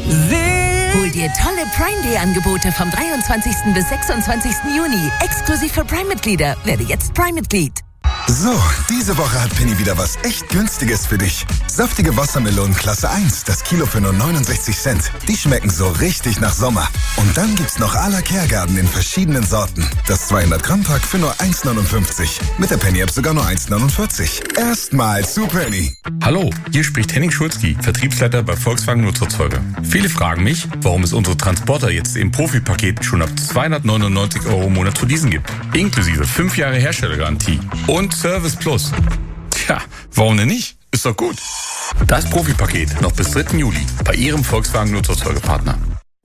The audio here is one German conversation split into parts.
Hol dir tolle Prime Day Angebote vom 23. bis 26. Juni. Exklusiv für Prime-Mitglieder. Werde jetzt Prime-Mitglied. So, diese Woche hat Penny wieder was echt Günstiges für dich. Saftige Wassermelonen Klasse 1, das Kilo für nur 69 Cent. Die schmecken so richtig nach Sommer. Und dann gibt's noch à la Kehrgarten in verschiedenen Sorten. Das 200-Gramm-Pack für nur 1,59. Mit der Penny-App sogar nur 1,49. Erstmal zu Penny. Hallo, hier spricht Henning Schulzki, Vertriebsleiter bei Volkswagen Nutzerzeuger. Viele fragen mich, warum es unsere Transporter jetzt im Profipaket schon ab 299 € im Monat zu leasen gibt. Inklusive 5 Jahre Herstellergarantie und Service Plus. Tja, warum denn nicht? Ist doch gut. Das Profipaket noch bis 3. Juli bei Ihrem Volkswagen Nutzerzeugerpartner.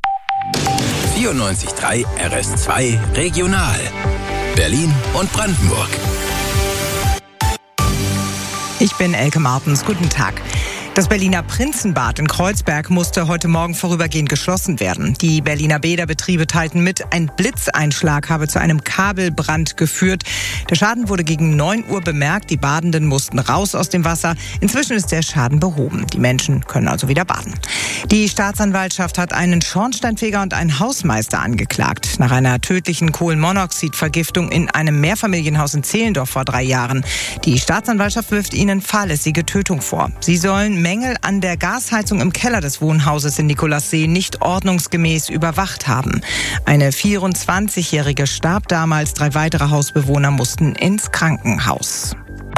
94.3 RS2 Regional. Berlin und Brandenburg. Ich bin Elke Martens. Guten Tag. Das Berliner Prinzenbad in Kreuzberg musste heute Morgen vorübergehend geschlossen werden. Die Berliner Bäderbetriebe teilten mit, ein Blitzeinschlag habe zu einem Kabelbrand geführt. Der Schaden wurde gegen 9 Uhr bemerkt. Die Badenden mussten raus aus dem Wasser. Inzwischen ist der Schaden behoben. Die Menschen können also wieder baden. Die Staatsanwaltschaft hat einen Schornsteinfeger und einen Hausmeister angeklagt. Nach einer tödlichen Kohlenmonoxidvergiftung in einem Mehrfamilienhaus in Zehlendorf vor 3 Jahren. Die Staatsanwaltschaft wirft ihnen fahrlässige Tötung vor. Sie sollen Mängel an der Gasheizung im Keller des Wohnhauses in Nikolassee nicht ordnungsgemäß überwacht haben. Eine 24-Jährige starb damals, 3 weitere Hausbewohner mussten ins Krankenhaus.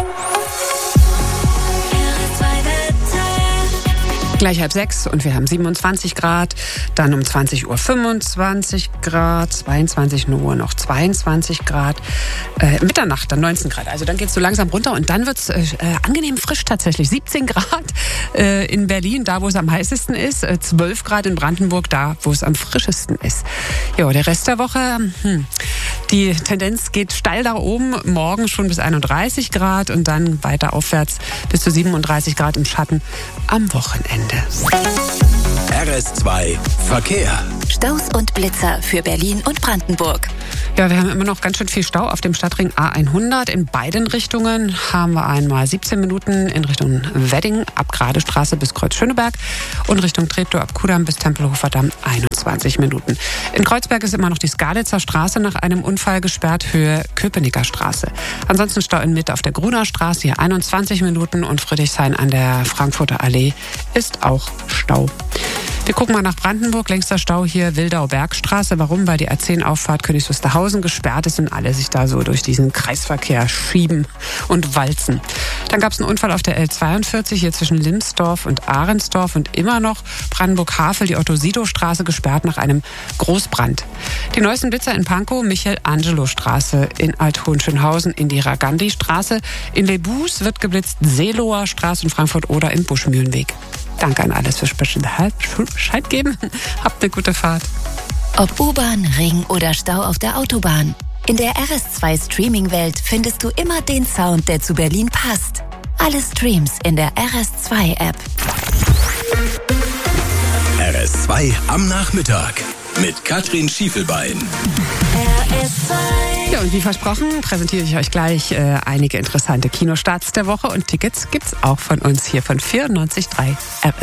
Gleich 5:30 und wir haben 27 Grad, dann um 20 Uhr 25 Grad, 22 Uhr noch 22 Grad, Mitternacht dann 19 Grad. Also dann geht's so langsam runter und dann wird's angenehm frisch tatsächlich. 17 Grad in Berlin, da wo es am heißesten ist, 12 Grad in Brandenburg, da wo es am frischesten ist. Ja, der Rest der Woche, die Tendenz geht steil nach oben, morgen schon bis 31 Grad und dann weiter aufwärts bis zu 37 Grad im Schatten am Wochenende. RS2 Verkehr. Staus und Blitzer für Berlin und Brandenburg. Ja, wir haben immer noch ganz schön viel Stau auf dem Stadtring A100. In beiden Richtungen haben wir einmal 17 Minuten in Richtung Wedding ab Gradestraße bis Kreuz Schöneberg und Richtung Treptow ab Kudamm bis Tempelhofer Damm 21 Minuten. In Kreuzberg ist immer noch die Skalitzer Straße nach einem Unfall gesperrt, Höhe Köpenicker Straße. Ansonsten Stau in Mitte auf der Gruner Straße, hier 21 Minuten und Friedrichshain an der Frankfurter Allee ist auch Stau. Wir gucken mal nach Brandenburg, längster Stau hier Wildau-Bergstraße. Warum? Weil die A10-Auffahrt Königs Wusterhausen gesperrt ist und alle sich da so durch diesen Kreisverkehr schieben und walzen. Dann gab es einen Unfall auf der L42 hier zwischen Limsdorf und Ahrensdorf und immer noch Brandenburg-Havel, die Otto-Sido-Straße gesperrt nach einem Großbrand. Die neuesten Blitzer in Pankow, Michel-Angelo-Straße in Alt-Hohenschönhausen, Indira-Gandhi-Straße. In Lebus wird geblitzt Seeloer Straße in Frankfurt-Oder im Buschmühlenweg. Danke an alles für Bescheid geben. Habt eine gute Fahrt. Ob U-Bahn, Ring oder Stau auf der Autobahn. In der RS2 Streaming-Welt findest du immer den Sound, der zu Berlin passt. Alle Streams in der RS2-App. RS2 am Nachmittag mit Katrin Schiefelbein. Ja, und wie versprochen präsentiere ich euch gleich einige interessante Kinostarts der Woche und Tickets gibt's auch von uns hier von 94.3 RS2.